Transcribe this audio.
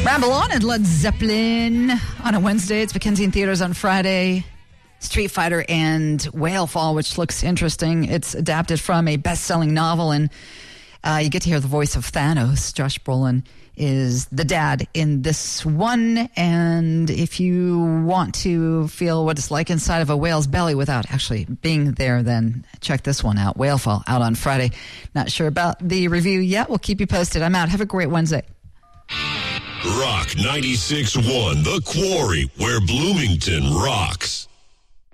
Ramble on and Led Zeppelin on a Wednesday. It's Mackenzie in theaters on Friday. Street Fighter and Whale Fall, which looks interesting. It's adapted from a best-selling novel, and you get to hear the voice of Thanos. Josh Brolin is the dad in this one, and if you want to feel what it's like inside of a whale's belly without actually being there, then check this one out. Whale Fall, out on Friday. Not sure about the review yet. We'll keep you posted. I'm out. Have a great Wednesday. Rock 96.1, The Quarry, where Bloomington rocks.